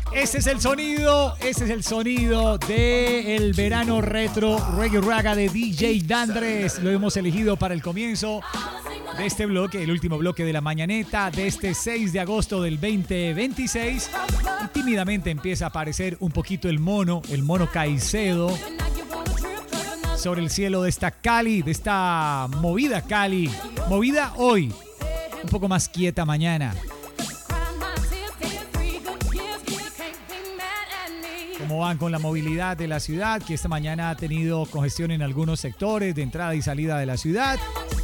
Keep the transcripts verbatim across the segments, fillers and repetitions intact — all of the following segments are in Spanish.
Ese es el sonido, ese es el sonido del verano retro Reggae Raga de D J Dandres. Lo hemos elegido para el comienzo de este bloque, el último bloque de la mañaneta de este seis de agosto del veinte veintiséis. Y tímidamente empieza a aparecer un poquito el mono, el mono Caicedo, sobre el cielo de esta Cali, de esta movida Cali. Movida hoy, un poco más quieta mañana. ¿Cómo van con la movilidad de la ciudad? Que esta mañana ha tenido congestión en algunos sectores de entrada y salida de la ciudad.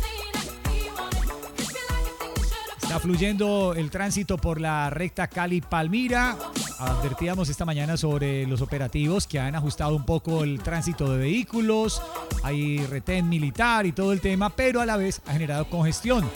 Está fluyendo el tránsito por la recta Cali-Palmira. Advertíamos esta mañana sobre los operativos que han ajustado un poco el tránsito de vehículos. Hay retén militar y todo el tema, pero a la vez ha generado congestión.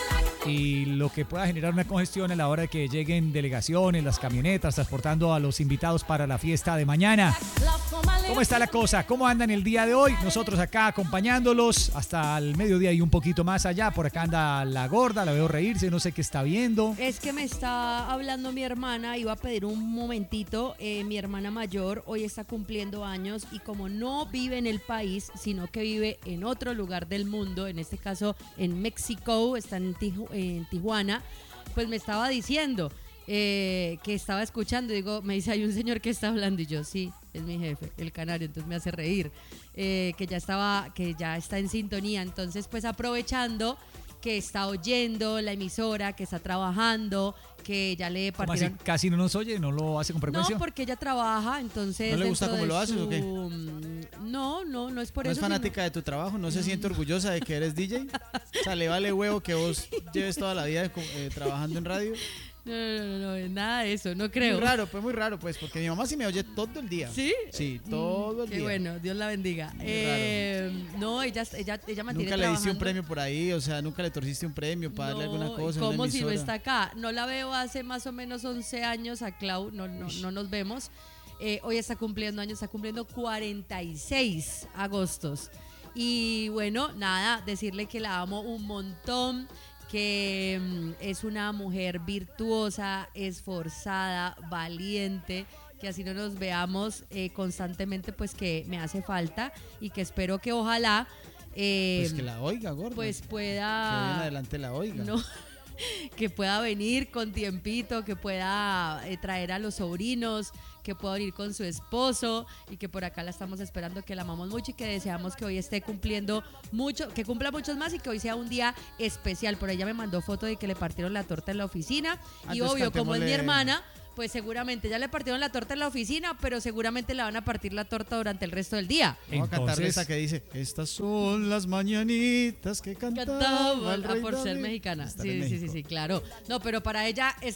Y lo que pueda generar una congestión a la hora de que lleguen delegaciones, las camionetas, transportando a los invitados para la fiesta de mañana. ¿Cómo está la cosa? ¿Cómo andan el día de hoy? Nosotros acá acompañándolos hasta el mediodía y un poquito más allá. Por acá anda la gorda, la veo reírse, no sé qué está viendo. Es que me está hablando mi hermana, iba a pedir un momentito. Eh, mi hermana mayor hoy está cumpliendo años y como no vive en el país, sino que vive en otro lugar del mundo, en este caso en México, está en, Tiju- en Tijuana, pues me estaba diciendo eh, que estaba escuchando. Digo, me dice, hay un señor que está hablando, y yo, sí, es mi jefe, el canario, entonces me hace reír, eh, que ya estaba, que ya está en sintonía. Entonces, pues aprovechando que está oyendo la emisora, que está trabajando, que ya le partieron... ¿Cómo así? ¿Casi no nos oye? ¿No lo hace con frecuencia? No, porque ella trabaja, entonces... ¿No le gusta cómo de lo haces su... o qué? No, no, no es por ¿No eso. es fanática sino... de tu trabajo? ¿No se siente orgullosa de que eres D J? O sea, ¿le vale huevo que vos lleves toda la vida eh, trabajando en radio? No, no, no, no, nada de eso, no creo. Muy raro, pues muy raro, pues, porque mi mamá sí me oye todo el día. ¿Sí? Sí, todo el Qué día. bueno, Dios la bendiga. Eh, no, ella, ella, ella mantiene Nunca le diste un trabajando. premio por ahí, o sea, nunca le torciste un premio para darle No, alguna cosa. en una ¿cómo si no emisora? está acá? No la veo hace más o menos once años a Clau, no, no, no nos vemos. Eh, hoy está cumpliendo años, está cumpliendo cuarenta y seis agostos. Y bueno, nada, decirle que la amo un montón, que mm, es una mujer virtuosa, esforzada, valiente, que así no nos veamos eh, constantemente, pues que me hace falta y que espero que ojalá eh, Pues que la oiga, gordo. pues pueda... Que bien adelante la oiga. No, que pueda venir con tiempito, que pueda eh, traer a los sobrinos, que pueda venir con su esposo y que por acá la estamos esperando, que la amamos mucho y que deseamos que hoy esté cumpliendo mucho, que cumpla muchos más y que hoy sea un día especial. Por ella me mandó foto de que le partieron la torta en la oficina y Antes obvio, como es mi cantémosle- hermana, pues seguramente ya le partieron la torta en la oficina, pero seguramente le van a partir la torta durante el resto del día. Vamos a cantarle Entonces- esa que dice: estas son las mañanitas que cantaba Cantaba el ah, rey por ser David. mexicana. Estar en Sí, sí, sí, México. sí, claro. No, pero para ella es